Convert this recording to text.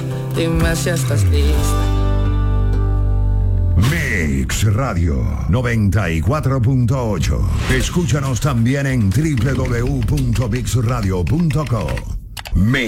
Dime si estás lista. Mix Radio 94.8. Escúchanos también en www.mixradio.co. Mix.